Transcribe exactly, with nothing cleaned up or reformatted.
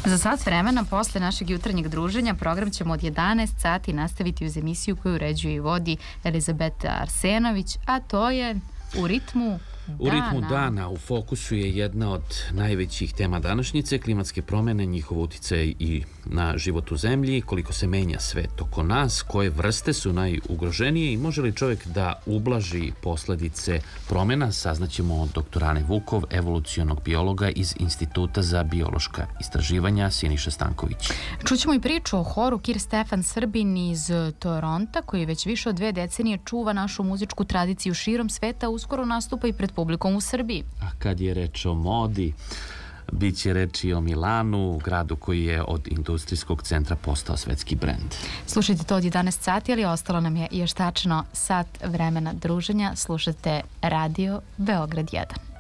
Za sat vremena posle našeg jutarnjeg druženja program ćemo od jedanaest sati nastaviti uz emisiju koju uređuje i vodi Elizabeta Arsenović, a to je U ritmu U ritmu dana u fokusu je jedna od najvećih tema današnjice, klimatske promjene, njihov uticaj i na život u zemlji, koliko se menja svet oko nas, koje vrste su najugroženije i može li čovjek da ublaži posledice promjena, saznaćemo od doktora Ane Vukov, evolucionog biologa iz Instituta za biološka istraživanja Siniša Stanković. Čućemo i priču o horu Kir Stefan Srbin iz Toronta, koji već više od dve decenije čuva našu muzičku tradiciju širom sveta, uskoro nastupa i pred publikom u Srbiji. A kad je reč o modi, bit će reči o Milanu, gradu koji je od industrijskog centra postao svetski brend. Slušajte to od jedanaest sati, ali ostalo nam je još tačno sat vremena druženja. Slušate Radio Beograd jedan.